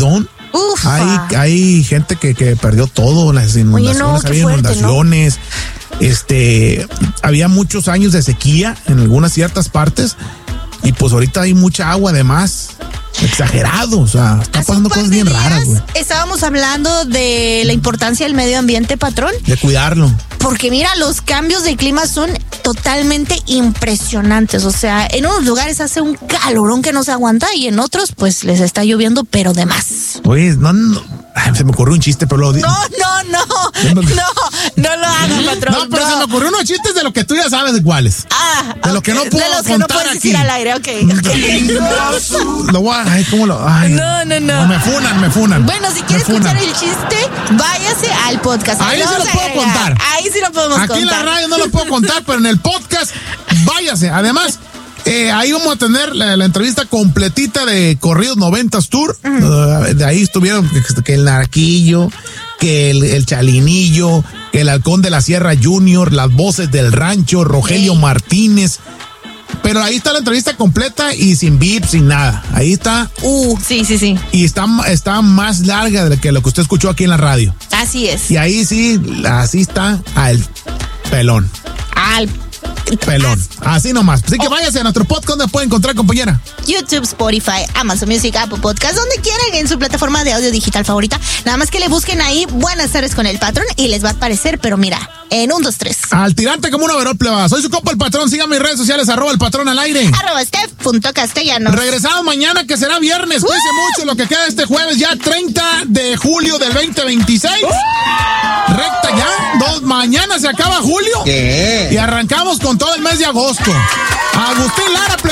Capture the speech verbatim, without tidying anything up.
Torreón. Uf. Hay, hay gente que, que perdió todo, las inundaciones, Oye, no, qué había fuerte, inundaciones, ¿no? Este, había muchos años de sequía en algunas ciertas partes y pues ahorita hay mucha agua además. Exagerado, o sea, está Hace pasando un par cosas de bien días raras, güey. Estábamos hablando de la importancia del medio ambiente, patrón. De cuidarlo. Porque mira, los cambios de clima son totalmente impresionantes. O sea, en unos lugares hace un calorón que no se aguanta y en otros, pues, les está lloviendo, pero de más. Oye, no, no ay, se me ocurrió un chiste, pero lo No, no, no, no, no lo hagan, patrón. No, pero no. Se me ocurrió unos chistes de lo que tú ya sabes de cuáles. Ah, de lo que no puedo de los que contar no puedes aquí. decir al aire, ok. okay. Lo voy a, ay, ¿cómo lo? Ay, no, no, no. Me funan, me funan. Bueno, si quiere escuchar el chiste, váyase al podcast. Ahí sí lo puedo contar. Ahí sí lo podemos aquí contar. Aquí en la radio no lo puedo contar, pero en el podcast, váyase. Además, eh, ahí vamos a tener la, la entrevista completita de Corridos noventas Tour. Uh-huh. Uh, de ahí estuvieron que, que el Narquillo, que el, el Chalinillo, que el Halcón de la Sierra Junior, las voces del rancho, Rogelio hey. Martínez. Pero ahí está la entrevista completa y sin beep, sin nada. Ahí está. Uh, sí, sí, sí. Y está, está más larga de que lo que usted escuchó aquí en la radio. Así es. Y ahí sí, así está al pelón. Al pelón. Así nomás. Así que oh. váyase a nuestro podcast donde puede encontrar, compañera. YouTube, Spotify, Amazon Music, Apple Podcast, donde quieran en su plataforma de audio digital favorita. Nada más que le busquen ahí Buenas tardes con el patrón y les va a aparecer, pero mira, en un, dos, tres. Al tirante como un overol, pleba. Soy su compa el patrón. Síganme en mis redes sociales, arroba el patrón al aire. Arroba Steph punto castellanos. Regresamos mañana, que será viernes. Uh. Cuídense mucho lo que queda este jueves, ya treinta de julio del veinte veintiséis. Uh. Recta ya. Dos, mañana se acaba julio. ¿Qué? Y arrancamos con todo el mes de agosto. Agustín Lara, pleba.